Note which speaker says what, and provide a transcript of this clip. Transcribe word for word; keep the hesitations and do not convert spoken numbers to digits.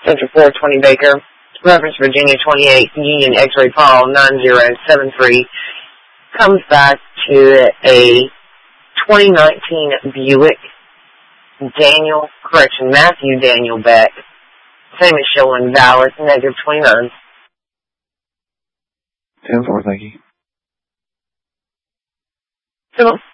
Speaker 1: Central four twenty Baker. Reference Virginia twenty-eight, Union X-ray Paul nine zero seven three. Comes back to a twenty nineteen Buick Daniel, correction, Matthew Daniel Beck. Same is showing valid, negative twenty-nine.
Speaker 2: ten four, thank you.
Speaker 1: So,